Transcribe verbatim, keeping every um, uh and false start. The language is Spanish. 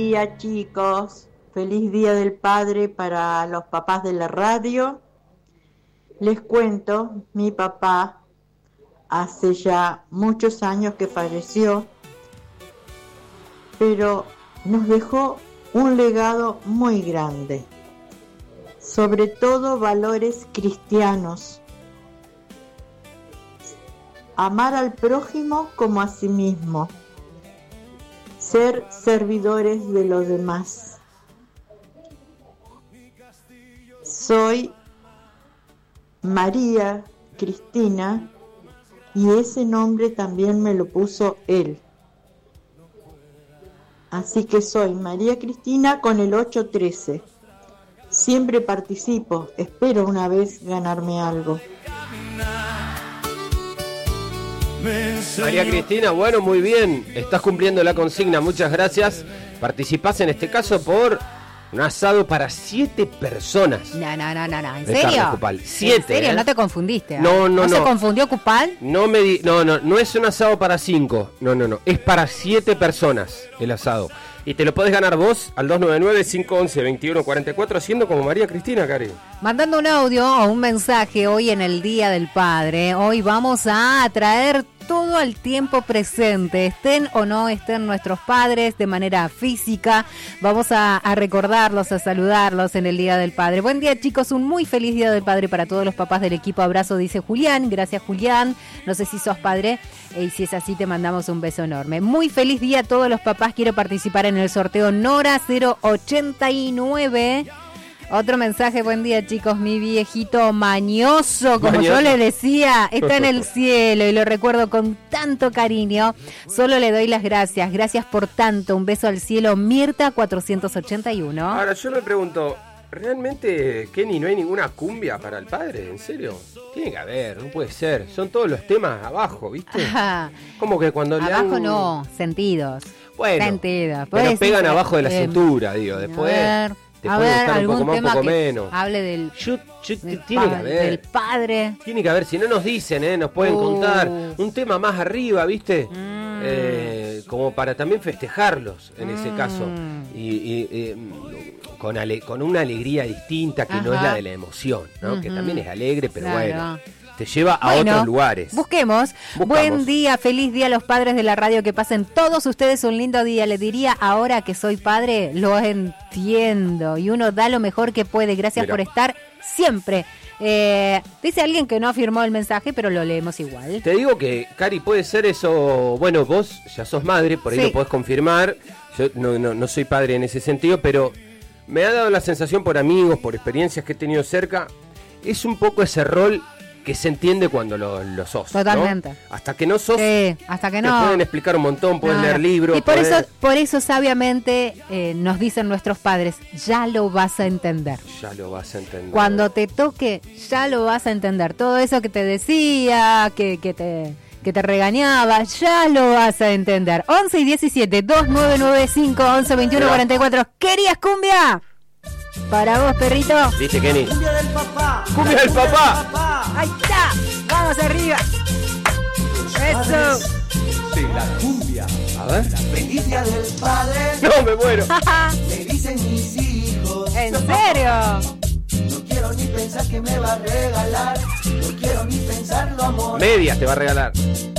Día, chicos, feliz Día del Padre para los papás de la radio. Les cuento, mi papá hace ya muchos años que falleció, pero nos dejó un legado muy grande, sobre todo valores cristianos. Amar al prójimo como a sí mismo, ser servidores de los demás. Soy María Cristina y ese nombre también me lo puso él. Así que soy María Cristina con el ocho trece. Siempre participo, espero una vez ganarme algo. María Cristina, bueno, muy bien, estás cumpliendo la consigna, muchas gracias. Participás en este caso por un asado para siete personas. No, no, no, no, no. ¿En de serio? Cupal. Siete, ¿En serio? ¿eh? ¿No te confundiste? ¿eh? No, no, ¿No, no. se confundió Cupal? No me di... no, no, no es un asado para cinco. No, no, no. Es para siete personas el asado. Y te lo podés ganar vos al dos nueve nueve, cinco uno uno, dos uno cuatro cuatro, haciendo como María Cristina, Cari. Mandando un audio o un mensaje hoy en el Día del Padre. Hoy vamos a traer todo al tiempo presente, estén o no estén nuestros padres de manera física. Vamos a, a recordarlos, a saludarlos en el Día del Padre. Buen día, chicos, un muy feliz Día del Padre para todos los papás del equipo. Abrazo, dice Julián. Gracias, Julián. No sé si sos padre y si es así te mandamos un beso enorme. Muy feliz día a todos los papás. Quiero participar en el sorteo Nora cero ochenta y nueve. Otro mensaje, buen día, chicos, mi viejito mañoso, como Mañoso. yo le decía, está en el cielo y lo recuerdo con tanto cariño. Solo le doy las gracias, gracias por tanto. Un beso al cielo, Mirta cuatrocientos ochenta y uno. Ahora yo me pregunto, ¿realmente, Kenny, no hay ninguna cumbia para el padre? ¿En serio? Tiene que haber, no puede ser. Son todos los temas abajo, ¿viste? Ajá. Como que cuando le Abajo dan... no, sentidos. Bueno, Sentidos. pero Puede pegan ser, abajo de la eh, cintura, digo, después... A ver, te a puede ver, gustar un algún poco más, un tema poco que menos. hable del, Yo, yo, del, tiene que pa- haber. del padre. Tiene que haber, si no nos dicen, ¿eh? Nos pueden Uh. contar un tema más arriba, ¿viste? Mm. Eh, como para también festejarlos en ese Mm. caso. Y, y, eh, con, ale- con una alegría distinta que no es Ajá. la de la emoción, ¿no? Que Ujú. también es alegre, pero Claro. bueno, te lleva a Bueno, otros lugares. Busquemos. Buscamos. Buen día, feliz día a los padres de la radio. Que pasen todos ustedes un lindo día. Les diría, ahora que soy padre, lo entiendo. Y uno da lo mejor que puede. Gracias Mira. por estar siempre. Eh, dice alguien que no firmó el mensaje, pero lo leemos igual. Te digo que, Cari, puede ser eso. Bueno, vos ya sos madre, por ahí Sí. lo podés confirmar. Yo no, no, no soy padre en ese sentido, pero me ha dado la sensación por amigos, por experiencias que he tenido cerca. Es un poco ese rol que se entiende cuando lo, lo sos. ¿no? Totalmente. Hasta que no sos, Sí, hasta que te no. pueden explicar un montón, pueden No, leer no. libros. Y por podés- eso, por eso sabiamente eh, nos dicen nuestros padres, ya lo vas a entender. Ya lo vas a entender. Cuando te toque, ya lo vas a entender. Todo eso que te decía, que, que te que te regañaba, ya lo vas a entender. once y diecisiete, dos nueve nueve cinco, once veintiuno cuarenta y cuatro. ¿Querías cumbia? Para vos, perrito. ¿Viste, Kenny? Cumbia del papá. ¡Cumbia del papá! Ahí está. Vamos arriba. Eso. De la cumbia. A ver. Feliz día del padre. No, me muero. Me dicen mis hijos. ¿En serio? No quiero ni pensar que me va a regalar. No quiero ni pensarlo, amor. Medias te va a regalar.